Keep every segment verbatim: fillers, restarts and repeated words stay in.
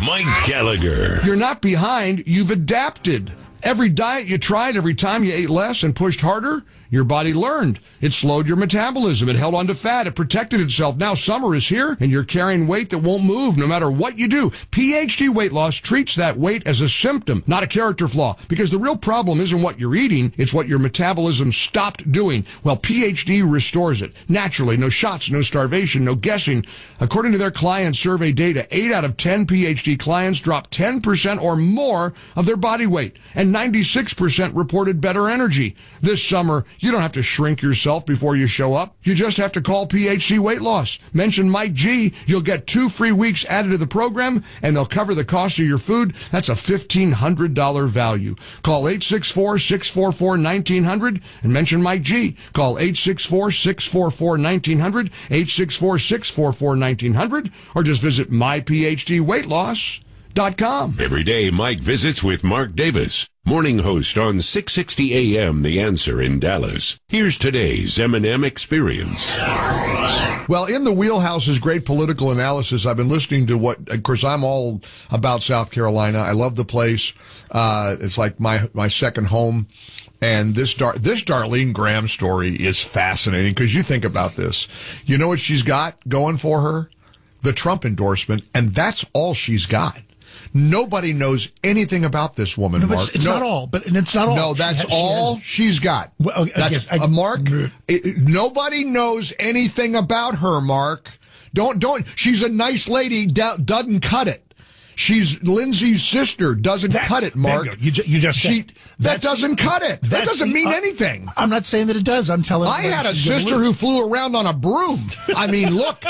Mike Gallagher. You're not behind. You've adapted. Every diet you tried, every time you ate less and pushed harder, your body learned. It slowed your metabolism. It held on to fat. It protected itself. Now summer is here, and you're carrying weight that won't move no matter what you do. P H D Weight Loss treats that weight as a symptom, not a character flaw, because the real problem isn't what you're eating, it's what your metabolism stopped doing. Well, P H D restores it. Naturally, no shots, no starvation, no guessing. According to their client survey data, eight out of ten P H D clients dropped ten percent or more of their body weight, and ninety-six percent reported better energy. This summer, you don't have to shrink yourself before you show up. You just have to call P H D Weight Loss. Mention Mike G. You'll get two free weeks added to the program, and they'll cover the cost of your food. That's a fifteen hundred dollars value. Call eight six four, six four four, one nine zero zero and mention Mike G. Call eight six four, six four four, one nine zero zero, eight six four, six four four, one nine zero zero, or just visit my p h d weight loss dot com. Every day, Mike visits with Mark Davis, morning host on six sixty A M The Answer in Dallas. Here's today's M and M Experience. Well, in the wheelhouse is great political analysis. I've been listening to what, of course, I'm all about South Carolina. I love the place. Uh, it's like my, my second home. And this Dar- this Darlene Graham story is fascinating because you think about this. You know what she's got going for her? The Trump endorsement, and that's all she's got. Nobody knows anything about this woman, no, but Mark. It's, it's no, not all, but and it's not all. No, that's she has, all she has, she's got. Well, okay, that's I guess, I, uh, Mark. It, nobody knows anything about her, Mark. Don't don't. She's a nice lady. Do, doesn't cut it. She's Lindsay's sister. Doesn't that's, cut it, Mark. You, you, you just she, said, that doesn't cut it. That doesn't mean uh, anything. I'm not saying that it does. I'm telling. I had a sister who flew around on a broom. I mean, look.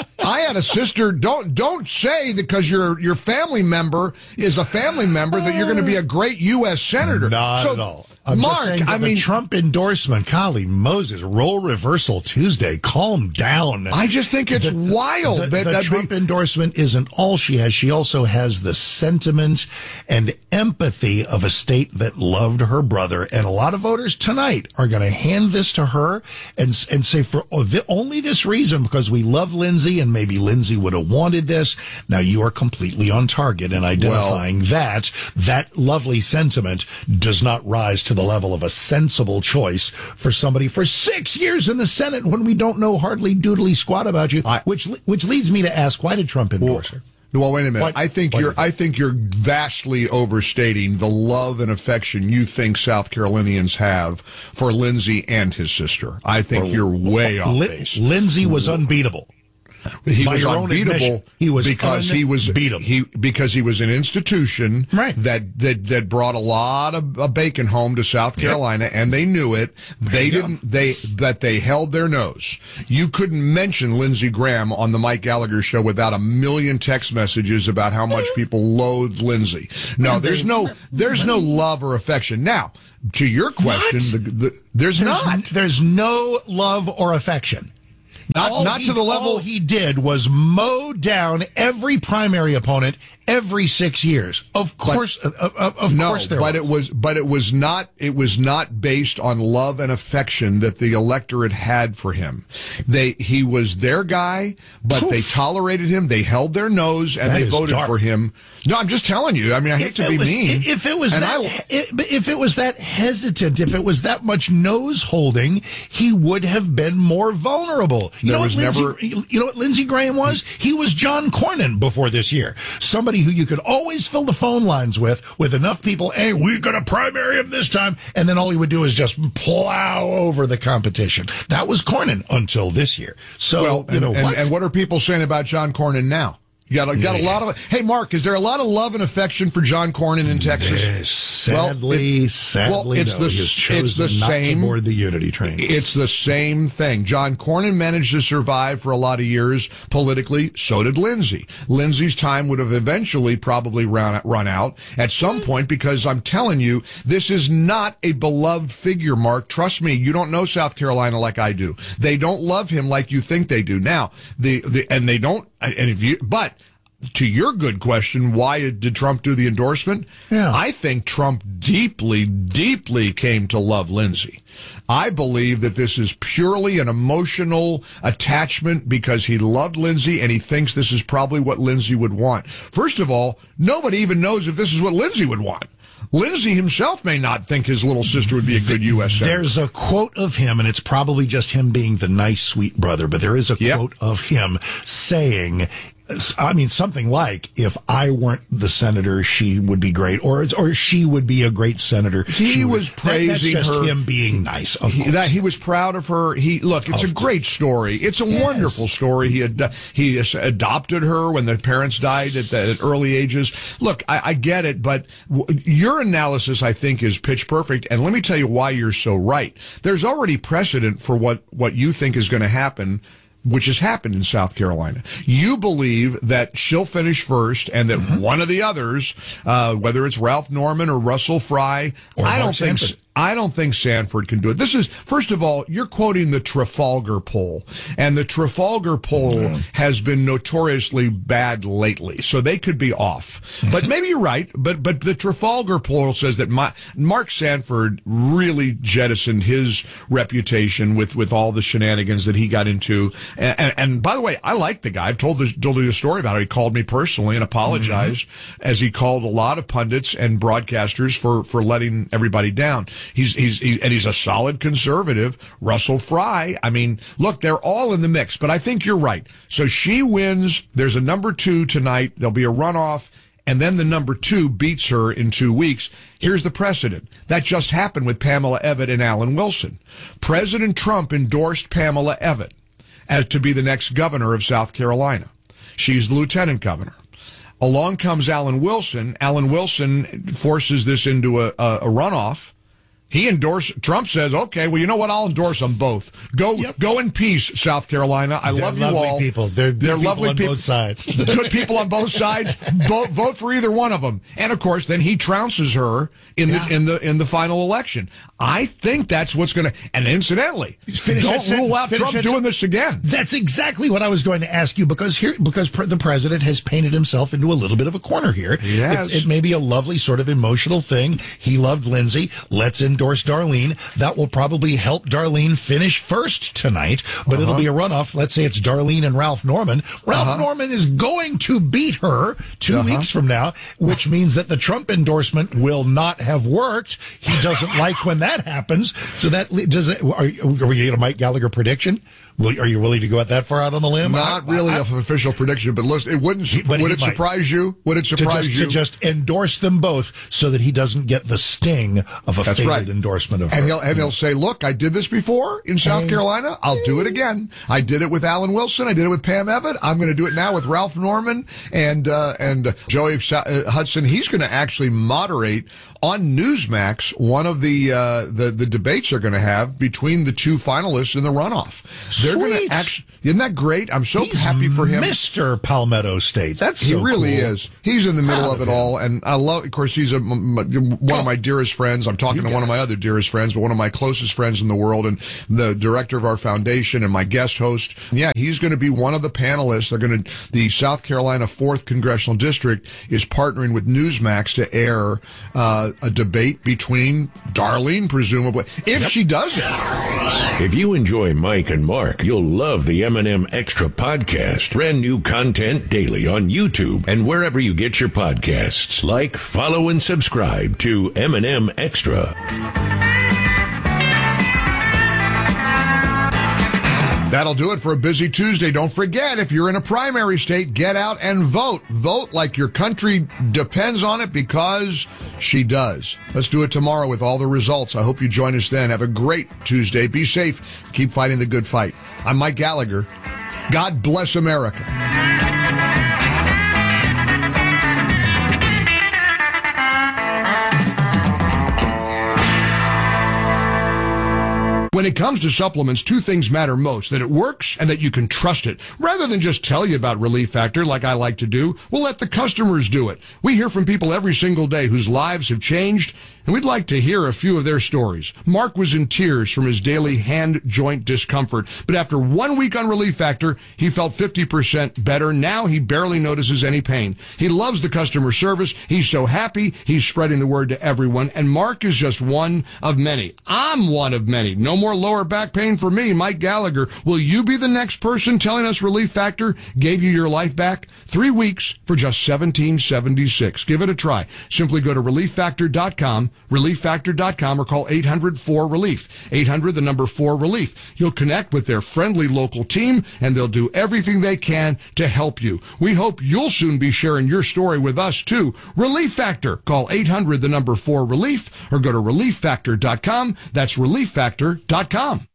I had a sister. Don't don't say that because your your family member is a family member that you're going to be a great U S senator. Not so, at all. I'm Mark, just saying that I mean, the Trump endorsement, golly Moses, role reversal Tuesday. Calm down. I just think it's the, wild. The, that, the that Trump be, endorsement isn't all she has. She also has the sentiment and empathy of a state that loved her brother. And a lot of voters tonight are going to hand this to her and and say for only this reason, because we love Lindsay and maybe Lindsay would have wanted this. Now you are completely on target in identifying well, that that lovely sentiment does not rise to the level of a sensible choice for somebody for six years in the Senate when we don't know hardly doodly squat about you. I, which which leads me to ask, why did Trump endorse her? Well, wait a minute. Why, I think you're I think you're vastly overstating the love and affection you think South Carolinians have for Lindsay and his sister. I think well, you're way off Li- base. Lindsay was unbeatable. He By was your own unbeatable admission, he was because he was unbeatable. he because he was an institution right. that, that that brought a lot of uh, bacon home to South Carolina, yep. and they knew it. They didn't they that they held their nose. You couldn't mention Lindsey Graham on the Mike Gallagher show without a million text messages about how much people loathe Lindsay. No, there's no there's no love or affection. Now, to your question, the, the, there's, there's not. There's no love or affection. Not, all not he, to the level all he did was mow down every primary opponent every six years. Of course, but, uh, uh, of no, course, there but was. it was, but it was not. It was not based on love and affection that the electorate had for him. They he was their guy, but Oof. they tolerated him. They held their nose and that they voted dark. for him. No, I'm just telling you. I mean, I hate if to be was, mean. If it was and that, I, if it was that hesitant, if it was that much nose holding, he would have been more vulnerable. You know what Lindsey, never, you know what Lindsey Graham was? He was John Cornyn before this year. Somebody who you could always fill the phone lines with, with enough people, hey, we're going to primary him this time, and then all he would do is just plow over the competition. That was Cornyn until this year. So, well, you know, and, what? and what are people saying about John Cornyn now? You got, got a lot of. Hey, Mark, is there a lot of love and affection for John Cornyn in Texas? Yes, sadly, well, it, sadly, well, it's no, the he has chosen it's the not same. to board the Unity train. It's the same thing. John Cornyn managed to survive for a lot of years politically. So did Lindsay. Lindsay's time would have eventually probably run run out at some point because I'm telling you, this is not a beloved figure. Mark, trust me, you don't know South Carolina like I do. They don't love him like you think they do. Now, the the and they don't. And if you, but. to your good question, why did Trump do the endorsement? Yeah. I think Trump deeply, deeply came to love Lindsey. I believe that this is purely an emotional attachment because he loved Lindsey and he thinks this is probably what Lindsey would want. First of all, nobody even knows if this is what Lindsey would want. Lindsey himself may not think his little sister would be a good U S senator. There's a quote of him, and it's probably just him being the nice, sweet brother, but there is a Yep. quote of him saying, I mean, something like, if I weren't the senator, she would be great, or or she would be a great senator. He She was would, praising that, that's just her. him being nice. Of He, course. that he was proud of her. He look, it's Of a great story. It's a Yes. wonderful story. He had he adopted her when the parents died at, the, at early ages. Look, I, I get it, but w- your analysis, I think, is pitch perfect. And let me tell you why you're so right. There's already precedent for what what you think is going to happen, which has happened in South Carolina. You believe that she'll finish first and that mm-hmm. one of the others, uh, whether it's Ralph Norman or Russell Fry, Or I Mark don't think Sanford. I don't think Sanford can do it. This is, first of all, you're quoting the Trafalgar poll, and the Trafalgar poll mm. has been notoriously bad lately, so they could be off. But maybe you're right, but but the Trafalgar poll says that my, Mark Sanford really jettisoned his reputation with, with all the shenanigans that he got into. And, and, and by the way, I like the guy. I've told, the, told you the story about it. He called me personally and apologized, mm-hmm. as he called a lot of pundits and broadcasters for, for letting everybody down. He's, he's, he, and he's a solid conservative. Russell Fry, I mean, look, they're all in the mix, but I think you're right. So she wins. There's a number two tonight. There'll be a runoff, and then the number two beats her in two weeks. Here's the precedent. That just happened with Pamela Evatt and Alan Wilson. President Trump endorsed Pamela Evatt as to be the next governor of South Carolina. She's the lieutenant governor. Along comes Alan Wilson. Alan Wilson forces this into a, a, a runoff. He endorsed, Trump says, okay, well, you know what? I'll endorse them both. Go, yep. go in peace, South Carolina. I They're love you lovely all. People. They're, they're, They're lovely on people. both sides. Good people on both sides. Vote, vote for either one of them. And of course, then he trounces her in yeah. the, in the, in the final election. I think that's what's going to, and incidentally, Finish don't rule out Finish Trump doing this again. That's exactly what I was going to ask you, because here, because pre- the president has painted himself into a little bit of a corner here. Yes. It, it may be a lovely sort of emotional thing. He loved Lindsey. Let's endorse Darlene. That will probably help Darlene finish first tonight, but uh-huh. it'll be a runoff. Let's say it's Darlene and Ralph Norman. Ralph uh-huh. Norman is going to beat her two uh-huh. weeks from now, which means that the Trump endorsement will not have worked. He doesn't like when that happens. So that does it. Are, are we at a Mike Gallagher prediction? Will, are you willing to go out that far out on the limb? Not really an official prediction, but listen, it wouldn't. He, would it might. surprise you? Would it surprise to just, you to just endorse them both so that he doesn't get the sting of a That's failed right. endorsement of and her? He'll, and he'll say, "Look, I did this before in South hey. Carolina. I'll do it again. I did it with Alan Wilson. I did it with Pam Evatt. I'm going to do it now with Ralph Norman and uh, and Joey Hudson. He's going to actually moderate on Newsmax one of the uh, the the debates they're going to have between the two finalists in the runoff. They're going to actually. Isn't that great? I'm so He's happy for him. Mister Palmetto State. That's he so really cool. is. He's in the middle Proud of it of all, and I love. Of course, he's a, one of my dearest friends. I'm talking You to one of my other dearest friends, but one of my closest friends in the world, and the director of our foundation and my guest host. Yeah, he's going to be one of the panelists. They're going to. The South Carolina fourth Congressional District is partnering with Newsmax to air uh, a debate between Darlene, presumably, if yep. she does it. If you enjoy Mike and Mark, you'll love the M and M Extra podcast. Brand new content daily on YouTube and wherever you get your podcasts. Like, follow, and subscribe to M and M Extra. That'll do it for a busy Tuesday. Don't forget, if you're in a primary state, get out and vote. Vote like your country depends on it, because she does. Let's do it tomorrow with all the results. I hope you join us then. Have a great Tuesday. Be safe. Keep fighting the good fight. I'm Mike Gallagher. God bless America. When When it comes to supplements, two things matter most, that it works and that you can trust it. Rather than just tell you about Relief Factor like I like to do, we'll let the customers do it. We hear from people every single day whose lives have changed, and we'd like to hear a few of their stories. Mark was in tears from his daily hand joint discomfort, but after one week on Relief Factor, he felt fifty percent better. Now he barely notices any pain. He loves the customer service. He's so happy. He's spreading the word to everyone, and Mark is just one of many. I'm one of many. No more lower back pain for me, Mike Gallagher. Will you be the next person telling us Relief Factor gave you your life back? Three weeks for just seventeen seventy-six. Give it a try. Simply go to relief factor dot com, relief factor dot com, or call eight hundred four relief. eight hundred, the number four relief. You'll connect with their friendly local team, and they'll do everything they can to help you. We hope you'll soon be sharing your story with us, too. Relief Factor. Call eight hundred, the number four relief, or go to relief factor dot com. That's relief factor dot com.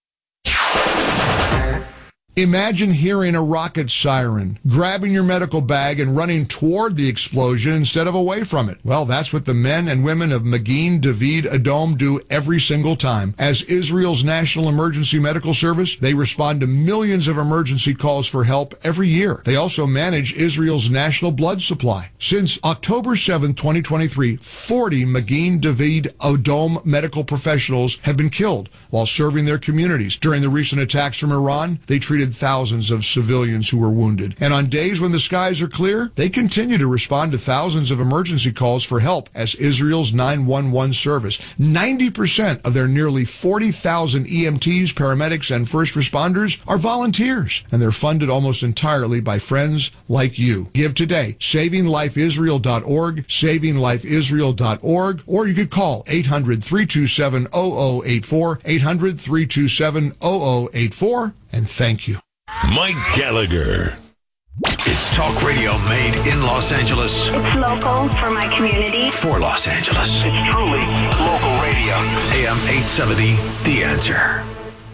Imagine hearing a rocket siren, grabbing your medical bag and running toward the explosion instead of away from it. Well, that's what the men and women of Magen David Adom do every single time. As Israel's National Emergency Medical Service, they respond to millions of emergency calls for help every year. They also manage Israel's national blood supply. Since October seventh, twenty twenty-three, forty Magen David Adom medical professionals have been killed while serving their communities. During the recent attacks from Iran, they treated thousands of civilians who were wounded. And on days when the skies are clear, they continue to respond to thousands of emergency calls for help as Israel's nine one one service. ninety percent of their nearly forty thousand E M Ts, paramedics, and first responders are volunteers, and they're funded almost entirely by friends like you. Give today. saving life israel dot org, saving life israel dot org, or you could call eight hundred, three two seven, zero zero eight four, eight hundred, three two seven, zero zero eight four, and thank you. Mike Gallagher. It's talk radio made in Los Angeles. It's local for my community. For Los Angeles. It's truly local radio. A M eight seventy, The Answer.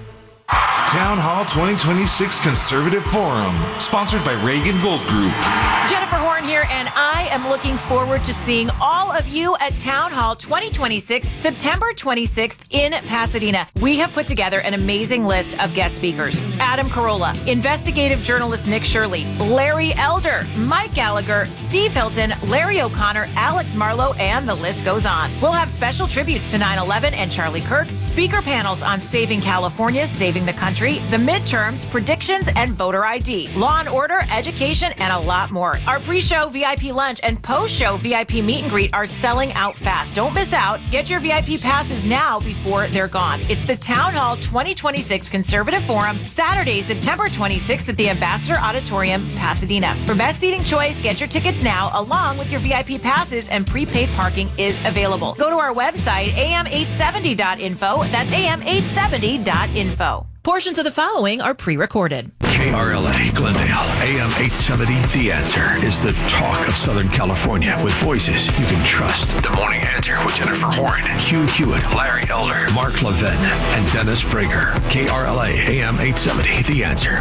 Town Hall twenty twenty-six Conservative Forum, sponsored by Reagan Gold Group. Jennifer Horn here, and I am looking forward to seeing all of you at Town Hall twenty twenty-six, September twenty-sixth in Pasadena. We have put together an amazing list of guest speakers. Adam Carolla, investigative journalist Nick Shirley, Larry Elder, Mike Gallagher, Steve Hilton, Larry O'Connor, Alex Marlowe, and the list goes on. We'll have special tributes to nine eleven and Charlie Kirk, speaker panels on saving California, saving the country, the midterms, predictions, and voter I D, law and order, education, and a lot more. Our pre-show V I P lunch and post-show V I P meet and greet are selling out fast. Don't miss out. Get your V I P passes now before they're gone. It's the Town Hall twenty twenty-six Conservative Forum, Saturday, September twenty-sixth at the Ambassador Auditorium, Pasadena. For best seating choice, get your tickets now, along with your V I P passes, and prepaid parking is available. Go to our website, A M eight seventy dot info. That's A M eight seventy dot info. Portions of the following are pre-recorded. K R L A Glendale, A M eight seventy, The Answer is the talk of Southern California with voices you can trust. The Morning Answer with Jennifer Horn, Hugh Hewitt, Larry Elder, Mark Levin, and Dennis Prager. K R L A, A M eight seventy, The Answer.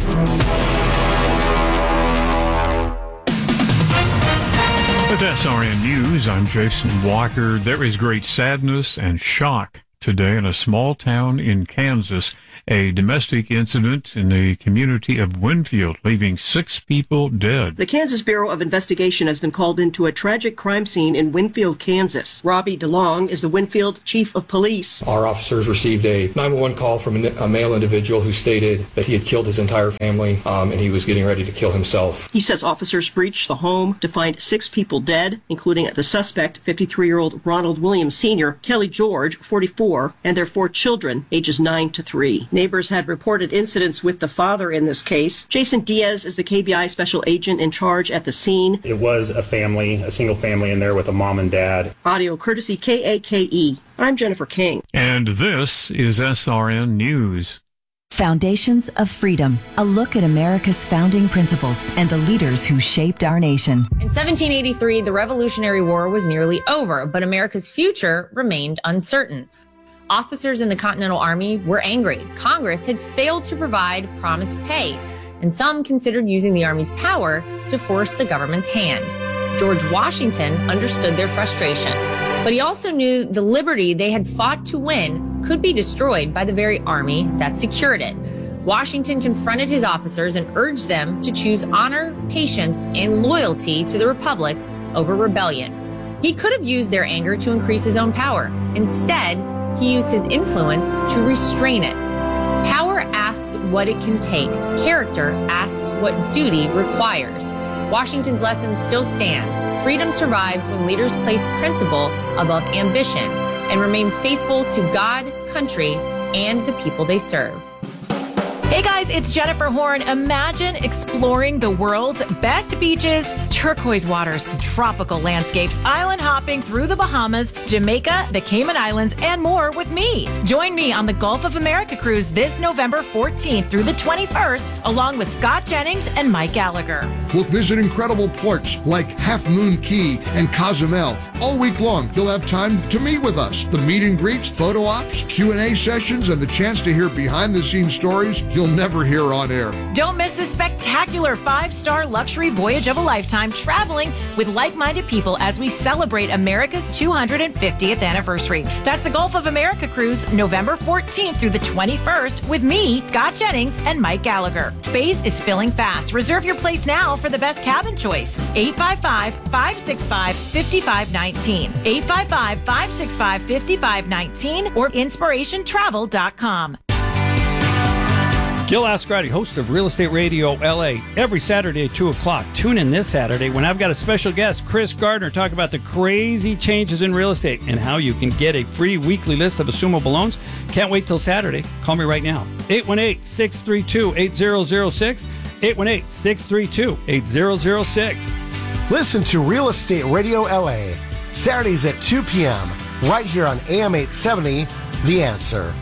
With S R N News, I'm Jason Walker. There is great sadness and shock today in a small town in Kansas. A domestic incident in the community of Winfield, leaving six people dead. The Kansas Bureau of Investigation has been called into a tragic crime scene in Winfield, Kansas. Robbie DeLong is the Winfield Chief of Police. Our officers received a nine one one call from a male individual who stated that he had killed his entire family um, and he was getting ready to kill himself. He says officers breached the home to find six people dead, including the suspect, fifty-three-year-old Ronald Williams Senior, Kelly George, forty-four, and their four children, ages nine to three. Neighbors had reported incidents with the father in this case. Jason Diaz is the K B I special agent in charge at the scene. It was a family, a single family in there with a mom and dad. Audio courtesy K A K E. I'm Jennifer King. And this is S R N News. Foundations of Freedom, a look at America's founding principles and the leaders who shaped our nation. In seventeen eighty-three, the Revolutionary War was nearly over, but America's future remained uncertain. Officers in the Continental Army were angry. Congress had failed to provide promised pay, and some considered using the Army's power to force the government's hand. George Washington understood their frustration, but he also knew the liberty they had fought to win could be destroyed by the very army that secured it. Washington confronted his officers and urged them to choose honor, patience, and loyalty to the Republic over rebellion. He could have used their anger to increase his own power. Instead, he used his influence to restrain it. Power asks what it can take. Character asks what duty requires. Washington's lesson still stands. Freedom survives when leaders place principle above ambition and remain faithful to God, country, and the people they serve. Hey guys, it's Jennifer Horn. Imagine exploring the world's best beaches, turquoise waters, tropical landscapes, island hopping through the Bahamas, Jamaica, the Cayman Islands, and more with me. Join me on the Gulf of America cruise this November fourteenth through the twenty-first, along with Scott Jennings and Mike Gallagher. We'll visit incredible ports like Half Moon Key and Cozumel. All week long, you'll have time to meet with us. The meet and greets, photo ops, Q and A sessions, and the chance to hear behind-the-scenes stories you'll never hear on air. Don't miss this spectacular five-star luxury voyage of a lifetime, traveling with like-minded people as we celebrate America's two hundred fiftieth anniversary. That's the Gulf of America cruise, November fourteenth through the twenty-first, with me, Scott Jennings, and Mike Gallagher. Space is filling fast. Reserve your place now for the best cabin choice. eight five five, five six five, five five one nine. eight five five, five six five, five five one nine or inspiration travel dot com. Gil Ascarati, host of Real Estate Radio L A, every Saturday at two o'clock. Tune in this Saturday when I've got a special guest, Chris Gardner, talk about the crazy changes in real estate and how you can get a free weekly list of assumable loans. Can't wait till Saturday. Call me right now. eight one eight, six three two, eight zero zero six. eight one eight, six three two, eight zero zero six. Listen to Real Estate Radio L A, Saturdays at two p.m., right here on A M eight seventy, The Answer.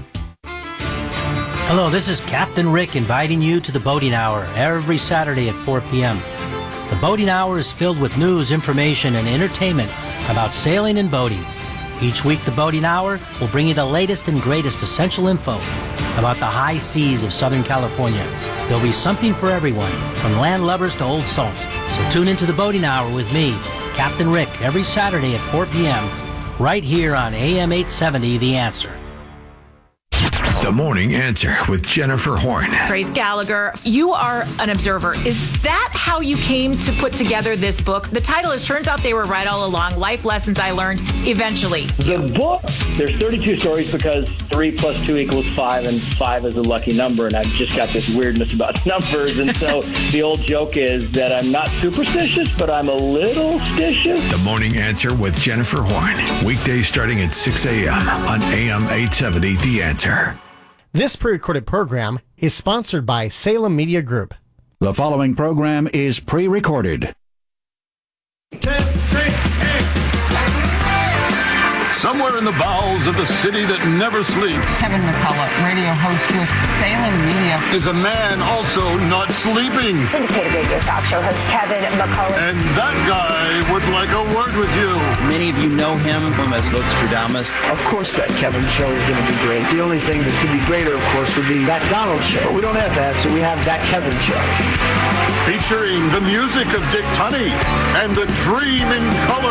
Hello, this is Captain Rick inviting you to the Boating Hour every Saturday at four p.m. The Boating Hour is filled with news, information, and entertainment about sailing and boating. Each week, the Boating Hour will bring you the latest and greatest essential info about the high seas of Southern California. There'll be something for everyone, from land lubbers to old salts. So tune into the Boating Hour with me, Captain Rick, every Saturday at four p.m. right here on A M eight seventy, The Answer. The Morning Answer with Jennifer Horn. Trace Gallagher, you are an observer. Is that how you came to put together this book? The title is Turns Out They Were Right All Along, Life Lessons I Learned Eventually. The book, there's thirty-two stories because three plus two equals five, and five is a lucky number, and I've just got this weirdness about numbers, and so the old joke is that I'm not superstitious, but I'm a little stitious. The Morning Answer with Jennifer Horn. Weekdays starting at six a.m. on A M eight seventy, The Answer. This pre-recorded program is sponsored by Salem Media Group. The following program is pre-recorded. Somewhere in the bowels of the city that never sleeps, Kevin McCullough, radio host with Salem Media, is a man also not sleeping. Syndicated radio talk show host Kevin McCullough. And that guy would like a word with you. Many of you know him from as Nostradamus. Of course that Kevin show is going to be great. The only thing that could be greater, of course, would be that Donald show. But we don't have that, so we have that Kevin show. Featuring the music of Dick Tunney and the Dream in Color.